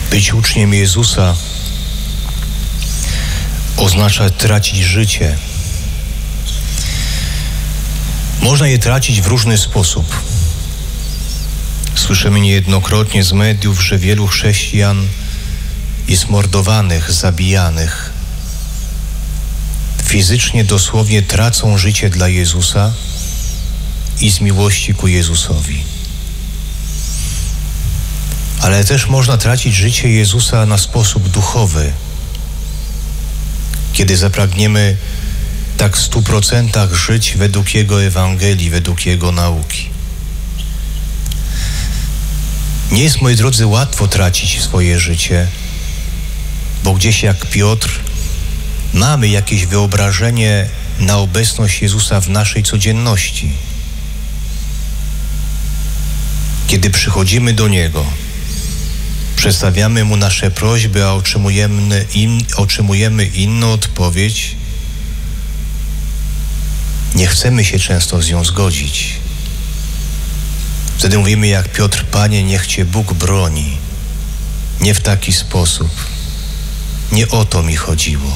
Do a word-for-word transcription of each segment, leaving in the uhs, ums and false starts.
Być uczniem Jezusa oznacza tracić życie. Można je tracić w różny sposób. Słyszymy niejednokrotnie z mediów, że wielu chrześcijan jest mordowanych, zabijanych. Fizycznie dosłownie tracą życie dla Jezusa i z miłości ku Jezusowi. Ale też można tracić życie Jezusa na sposób duchowy, kiedy zapragniemy tak w stu procentach żyć według Jego Ewangelii, według Jego nauki. Nie jest, moi drodzy, łatwo tracić swoje życie, bo gdzieś jak Piotr mamy jakieś wyobrażenie na obecność Jezusa w naszej codzienności. Kiedy przychodzimy do Niego, przedstawiamy Mu nasze prośby, a otrzymujemy, in, otrzymujemy inną odpowiedź, nie chcemy się często z nią zgodzić. Wtedy mówimy jak Piotr: Panie, niech Cię Bóg broni. Nie w taki sposób. Nie o to mi chodziło.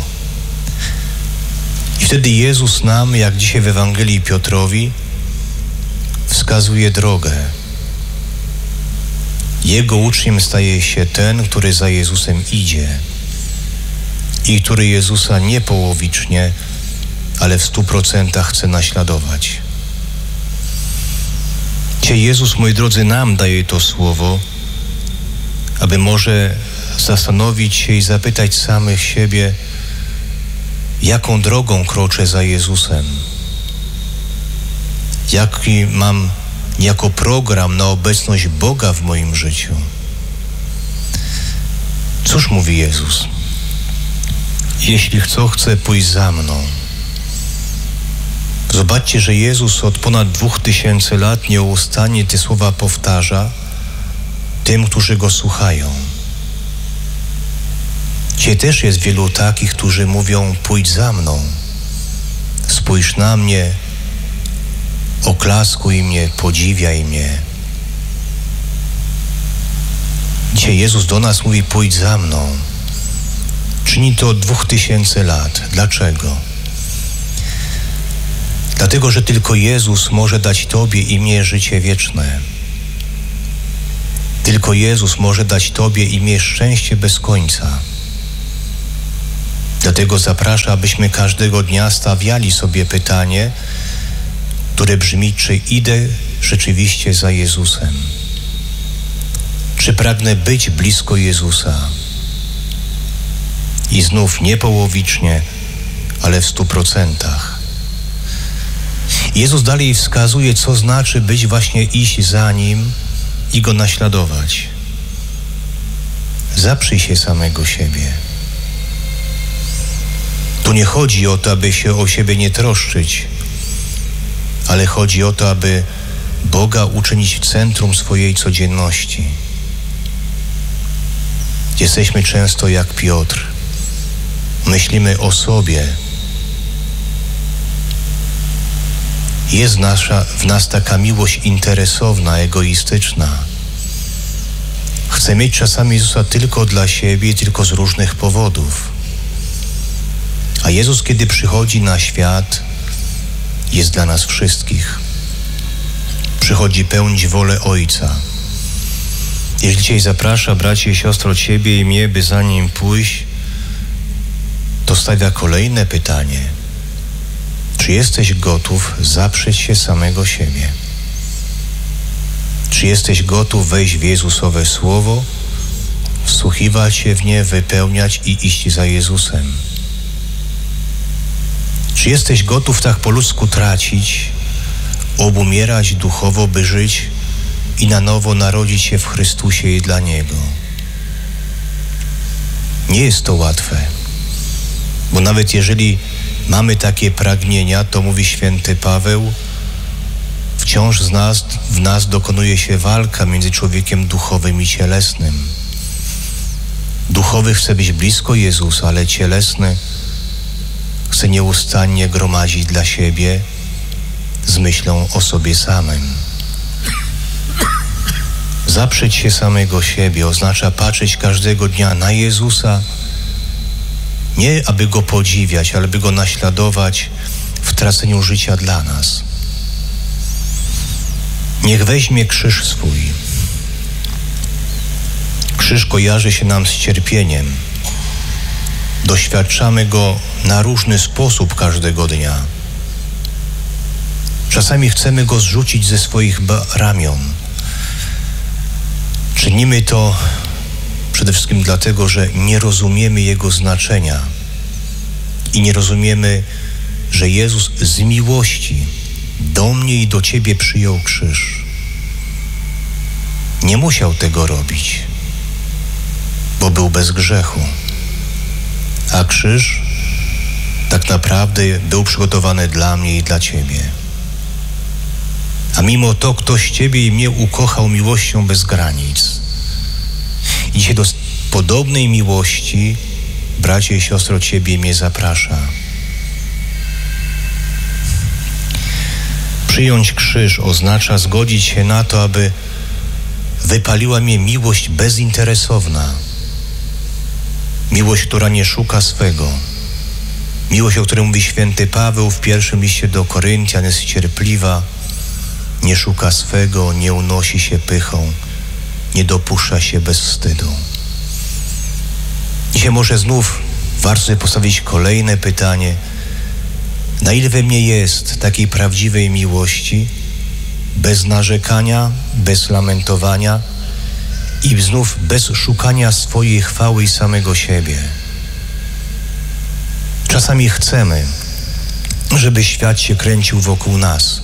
I wtedy Jezus nam, jak dzisiaj w Ewangelii Piotrowi, wskazuje drogę. Jego uczniem staje się ten, który za Jezusem idzie i który Jezusa nie połowicznie, ale w stu procentach chce naśladować. Dzisiaj Jezus, moi drodzy, nam daje to słowo, aby może zastanowić się i zapytać samych siebie, jaką drogą kroczę za Jezusem, jaki mam jako program na obecność Boga w moim życiu. Cóż mówi Jezus? Jeśli kto chce pójść za mną. Zobaczcie, że Jezus od ponad dwóch tysięcy lat nieustannie te słowa powtarza tym, którzy Go słuchają. Dzisiaj też jest wielu takich, którzy mówią: pójdź za mną, spójrz na mnie, oklaskuj mnie, podziwiaj mnie. Dzisiaj Jezus do nas mówi: pójdź za mną. Czyni to od dwóch tysięcy lat. Dlaczego? Dlatego, że tylko Jezus może dać Tobie i mnie życie wieczne. Tylko Jezus może dać Tobie i mnie szczęście bez końca. Dlatego zaprasza, abyśmy każdego dnia stawiali sobie pytanie, które brzmi: czy idę rzeczywiście za Jezusem? Czy pragnę być blisko Jezusa? I znów nie połowicznie, ale w stu procentach. Jezus dalej wskazuje, co znaczy być właśnie iść za Nim i Go naśladować. Zaprzyj się samego siebie. Tu nie chodzi o to, aby się o siebie nie troszczyć, ale chodzi o to, aby Boga uczynić w centrum swojej codzienności. Jesteśmy często jak Piotr. Myślimy o sobie. Jest nasza, w nas taka miłość interesowna, egoistyczna. Chcę mieć czasami Jezusa tylko dla siebie, tylko z różnych powodów. A Jezus, kiedy przychodzi na świat, jest dla nas wszystkich. Przychodzi pełnić wolę Ojca. Jeśli dzisiaj zaprasza braci i siostry od siebie i mnie, by za Nim pójść, to stawia kolejne pytanie. Czy jesteś gotów zaprzeć się samego siebie? Czy jesteś gotów wejść w Jezusowe Słowo, wsłuchiwać się w nie, wypełniać i iść za Jezusem? Czy jesteś gotów tak po ludzku tracić, obumierać duchowo, by żyć i na nowo narodzić się w Chrystusie i dla Niego? Nie jest to łatwe, bo nawet jeżeli mamy takie pragnienia, to mówi święty Paweł, wciąż z nas, w nas dokonuje się walka między człowiekiem duchowym i cielesnym. Duchowy chce być blisko Jezusa, ale cielesny chce nieustannie gromadzić dla siebie z myślą o sobie samym. Zaprzeć się samego siebie oznacza patrzeć każdego dnia na Jezusa, nie aby Go podziwiać, ale by Go naśladować w traceniu życia dla nas. Niech weźmie krzyż swój. Krzyż kojarzy się nam z cierpieniem. Doświadczamy go na różny sposób każdego dnia. Czasami chcemy go zrzucić ze swoich ramion. Czynimy to przede wszystkim dlatego, że nie rozumiemy jego znaczenia i nie rozumiemy, że Jezus z miłości do mnie i do ciebie przyjął krzyż. Nie musiał tego robić, bo był bez grzechu. A krzyż tak naprawdę był przygotowany dla mnie i dla ciebie. A mimo to ktoś ciebie i mnie ukochał miłością bez granic. I dzisiaj do podobnej miłości, bracie i siostro, ciebie i mnie zaprasza. Przyjąć krzyż oznacza zgodzić się na to, aby wypaliła mnie miłość bezinteresowna. Miłość, która nie szuka swego. Miłość, o której mówi święty Paweł w pierwszym liście do Koryntian, jest cierpliwa, nie szuka swego, nie unosi się pychą, nie dopuszcza się bezwstydu. Dzisiaj może znów warto sobie postawić kolejne pytanie. Na ile we mnie jest takiej prawdziwej miłości, bez narzekania, bez lamentowania i znów bez szukania swojej chwały i samego siebie. Czasami chcemy, żeby świat się kręcił wokół nas.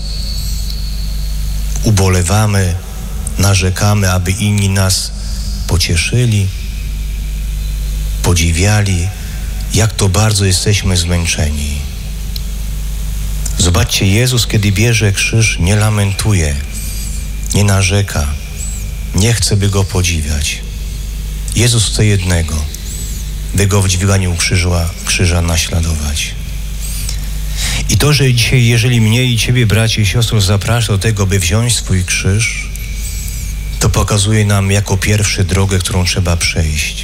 Ubolewamy, narzekamy, aby inni nas pocieszyli, podziwiali, jak to bardzo jesteśmy zmęczeni. Zobaczcie, Jezus, kiedy bierze krzyż, nie lamentuje, nie narzeka, nie chce, by Go podziwiać. Jezus chce jednego, by Go w dźwiganiu krzyża, krzyża naśladować. I to, że dzisiaj, jeżeli mnie i ciebie, bracie i siostro, zaprasza do tego, by wziąć swój krzyż, to pokazuje nam jako pierwszy drogę, którą trzeba przejść.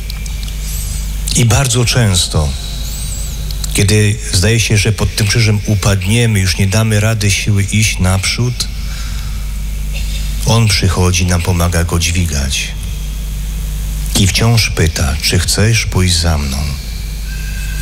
I bardzo często, kiedy zdaje się, że pod tym krzyżem upadniemy, już nie damy rady siły iść naprzód, On przychodzi, nam pomaga go dźwigać. I wciąż pyta, czy chcesz pójść za mną?